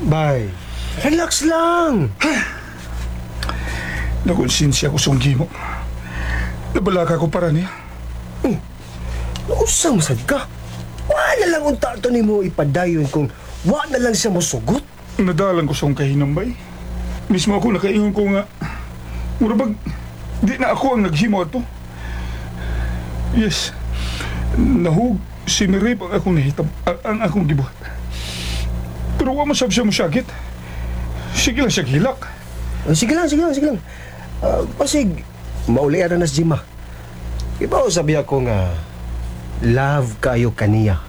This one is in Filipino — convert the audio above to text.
Bay, relax lang. Nakonsensya ko sunggi mo. Nabalaka ko para niya. Nausang sad ka. Wala lang unta to ni mo ipadayon kung wala na lang siya masugot. Nadalan ko sa kahinambay. Mismo ako nakaingon ko nga. Murabag, di na ako ang naghimo ato. Yes, nahug si Mirip ang akong nahitab, ang akong gibuhat. Pero wa masab siya mosyagit. Sige lang siya hilak. Sige lang. Pasig, maulian na nas Jima. Iba sabi ako nga, love kayo kaniya.